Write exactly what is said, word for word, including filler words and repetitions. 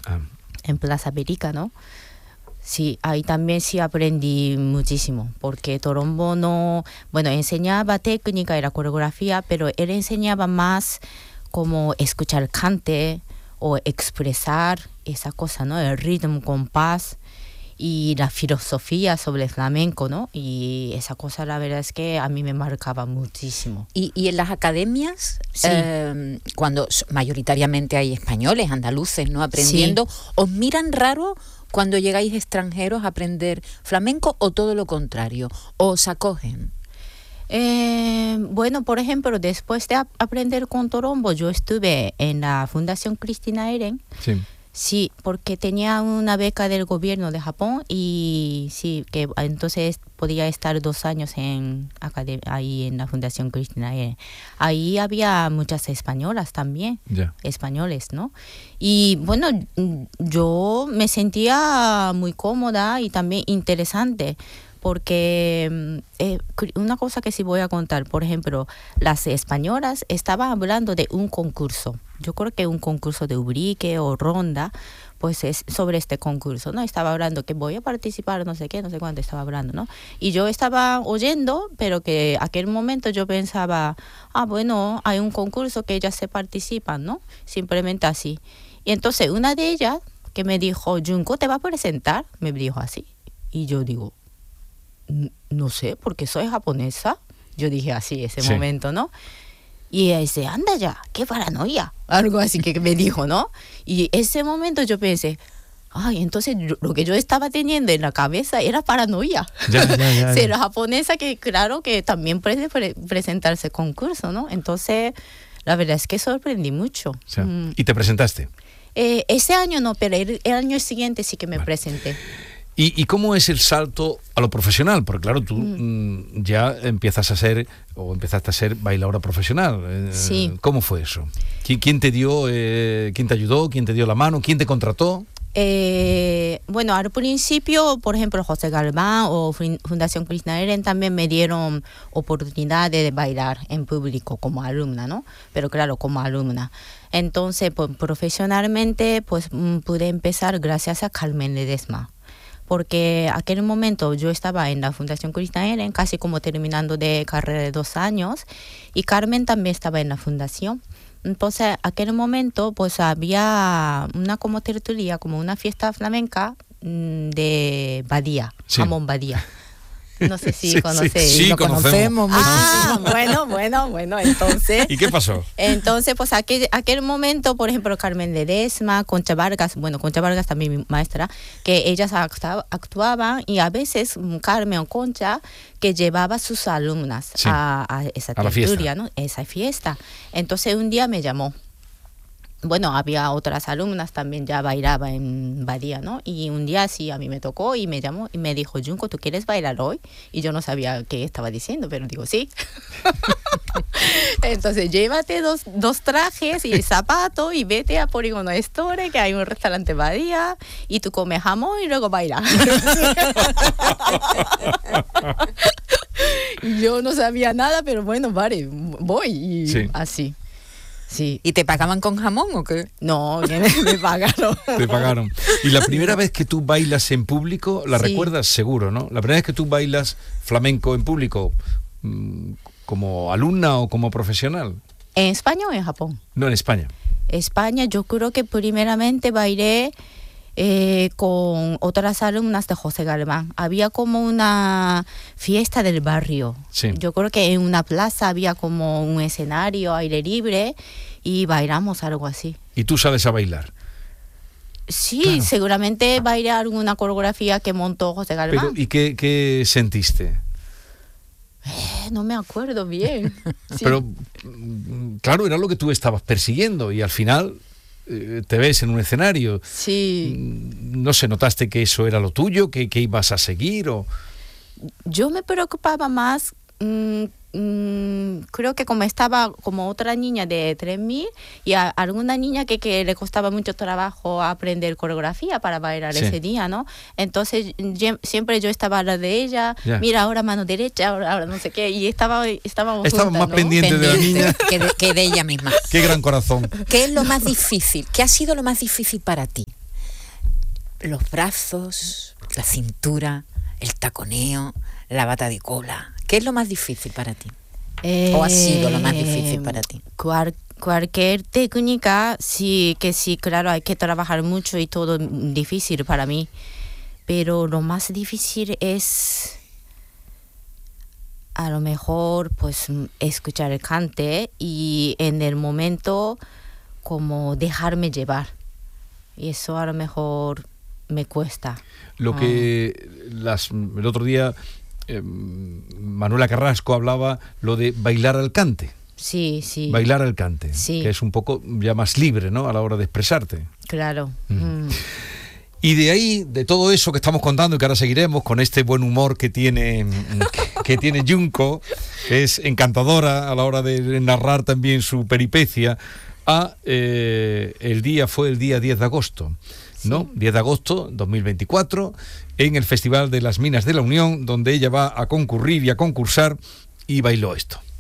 ah. en Plaza América, ¿no? Sí, ahí también sí aprendí muchísimo, porque Torombo no, bueno, enseñaba técnica y la coreografía, pero él enseñaba más como escuchar cante o expresar esa cosa, ¿no? El ritmo, compás y la filosofía sobre el flamenco, ¿no? Y esa cosa, la verdad es que a mí me marcaba muchísimo. Y, y en las academias, sí. eh, cuando mayoritariamente hay españoles, andaluces, ¿no? Aprendiendo, sí. ¿os miran raro cuando llegáis extranjeros a aprender flamenco o todo lo contrario? ¿O os acogen? Eh, bueno, por ejemplo, después de ap- aprender con Torombo, yo estuve en la Fundación Cristina Eren. Sí. Sí, porque tenía una beca del gobierno de Japón y sí, que entonces podía estar dos años en academ- ahí en la Fundación Cristina Eren. Ahí había muchas españolas también, yeah. españoles, ¿no? Y bueno, yo me sentía muy cómoda y también interesante. Porque eh, una cosa que sí voy a contar, por ejemplo, las españolas estaban hablando de un concurso. Yo creo que un concurso de Ubrique o Ronda, pues es sobre este concurso, ¿no? Estaba hablando que voy a participar, no sé qué, no sé cuánto estaba hablando, ¿no? Y yo estaba oyendo, pero que aquel momento yo pensaba, ah, bueno, hay un concurso que ellas se participan, ¿no? Simplemente así. Y entonces una de ellas que me dijo, Junko, ¿te va a presentar? Me dijo así. Y yo digo, no sé, porque soy japonesa. Yo dije así ese sí. momento, ¿no? Y ella dice, anda ya, qué paranoia. Algo así que me dijo, ¿no? Y ese momento yo pensé, ay, entonces yo, lo que yo estaba teniendo en la cabeza era paranoia. Ya, ya, ya, Ser ya. japonesa, que claro que también puede pre- presentarse concurso, ¿no? Entonces, la verdad es que sorprendí mucho. Sí. Mm. ¿Y te presentaste? Eh, ese año no, pero el, el año siguiente sí que me vale. presenté. ¿Y, ¿Y cómo es el salto a lo profesional? Porque claro, tú mm. ya empiezas a ser, o empezaste a ser bailadora profesional. Eh, sí. ¿Cómo fue eso? ¿Quién, quién te dio, eh, quién te ayudó, quién te dio la mano, quién te contrató? Eh, bueno, al principio, por ejemplo, José Galván o Fundación Cristina Eren también me dieron oportunidad de bailar en público como alumna, ¿no? Pero claro, como alumna. Entonces, pues, profesionalmente, pues pude empezar gracias a Carmen Ledesma. Porque aquel momento yo estaba en la Fundación Cristina Eren, casi como terminando de carrera de dos años, y Carmen también estaba en la fundación. Entonces, aquel momento, pues había una como tertulia, como una fiesta flamenca mmm, de Badía, sí. Jamón Badía. No sé si sí, conocéis. Sí, sí, lo conocemos. Ah, bueno, bueno, bueno, entonces... ¿Y qué pasó? Entonces, pues aquel, aquel momento, por ejemplo, Carmen Ledesma, Concha Vargas, bueno, Concha Vargas también mi maestra, que ellas actuaban y a veces Carmen o Concha que llevaba a sus alumnas sí. a, a esa a tertulia, ¿no? Esa fiesta. Entonces un día me llamó. Bueno, había otras alumnas también, ya bailaba en Badía, ¿no? Y un día sí, a mí me tocó y me llamó y me dijo, Junko, ¿tú quieres bailar hoy? Y yo no sabía qué estaba diciendo, pero digo, sí. Entonces, llévate dos, dos trajes y el zapato y vete a Polígono Store, que hay un restaurante Badía, y tú comes jamón y luego bailas. Yo no sabía nada, pero bueno, vale, voy y sí. así. Sí. ¿Y te pagaban con jamón o qué? No, que me, me pagaron. Te pagaron. Y la primera vez que tú bailas en público, la sí. recuerdas seguro, ¿no? La primera vez que tú bailas flamenco en público, ¿como alumna o como profesional? ¿En España o en Japón? No, en España. España, yo creo que primeramente bailé eh, con otras alumnas de José Galván. Había como una fiesta del barrio. Sí. Yo creo que en una plaza había como un escenario aire libre y bailamos algo así. ¿Y tú sabes a bailar? Sí, claro. seguramente bailé alguna coreografía que montó José Galván. Pero, ¿y qué, qué sentiste? Eh, no me acuerdo bien. Sí. Pero, claro, era lo que tú estabas persiguiendo y al final eh, te ves en un escenario. Sí. No sé, ¿notaste que eso era lo tuyo, que, que ibas a seguir o...? Yo me preocupaba más, mmm, mmm, creo que como estaba como otra niña de tres mil y a alguna niña que, que le costaba mucho trabajo aprender coreografía para bailar sí. ese día, ¿no? Entonces ye, siempre yo estaba a la de ella, yeah. mira ahora mano derecha, ahora, ahora no sé qué, y estaba, estábamos Estaba juntas, más ¿no? pendiente, pendiente de la niña que de, que de ella misma. Qué gran corazón. ¿Qué es lo más difícil? ¿Qué ha sido lo más difícil para ti los brazos, la cintura, el taconeo, la bata de cola. ¿Qué es lo más difícil para ti? Eh, ¿O ha sido lo más difícil para ti? Cual, cualquier técnica, sí, que sí, claro, hay que trabajar mucho y todo difícil para mí. Pero lo más difícil es a lo mejor pues escuchar el cante y en el momento como dejarme llevar. Y eso a lo mejor me cuesta. Lo que las, el otro día eh, Manuela Carrasco hablaba lo de bailar al cante. Sí, sí. Bailar al cante, sí. Que es un poco ya más libre, ¿no? A la hora de expresarte. Claro. Mm. Mm. Y de ahí, de todo eso que estamos contando y que ahora seguiremos con este buen humor que tiene, que, que tiene Junco, que es encantadora a la hora de narrar también su peripecia, a eh, el día fue el día diez de agosto, ¿no? Sí. diez de agosto dos mil veinticuatro, en el Festival de las Minas de la Unión, donde ella va a concurrir y a concursar, y bailó esto.